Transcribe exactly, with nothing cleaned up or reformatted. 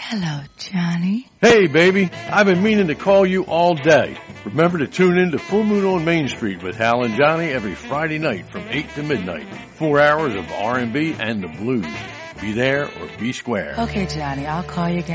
Hello, Johnny. Hey, baby. I've been meaning to call you all day. Remember to tune in to Full Moon on Main Street with Hal and Johnny every Friday night from eight to midnight. Four hours of R and B and the blues. Be there or be square. Okay, Johnny, I'll call you again